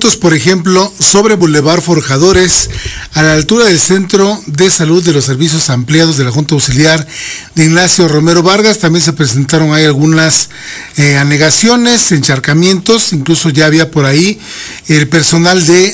puntos, por ejemplo, sobre Boulevard Forjadores, a la altura del Centro de Salud de los Servicios Ampliados de la Junta Auxiliar de Ignacio Romero Vargas. También se presentaron ahí algunas anegaciones, encharcamientos, incluso ya había por ahí el personal de